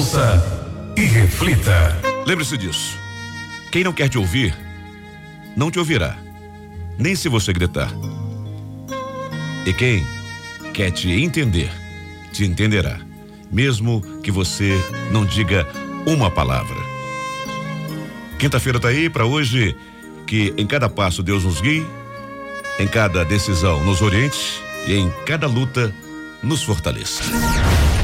Ouça e reflita. Lembre-se disso. Quem não quer te ouvir, não te ouvirá, nem se você gritar. E quem quer te entender, te entenderá, mesmo que você não diga uma palavra. Quinta-feira tá aí, para hoje, que em cada passo Deus nos guie, em cada decisão nos oriente e em cada luta nos fortaleça.